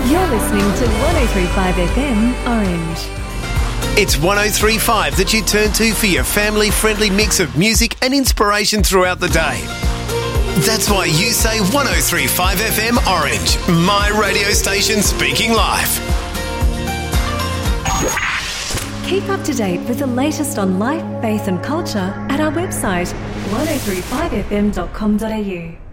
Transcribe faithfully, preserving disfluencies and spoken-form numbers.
You're listening to one oh three point five F M Orange. It's one oh three point five that you turn to for your family-friendly mix of music and inspiration throughout the day. That's why you say one oh three point five F M Orange, my radio station speaking life. Keep up to date with the latest on life, faith and culture at our website one oh three five f m dot com dot a u.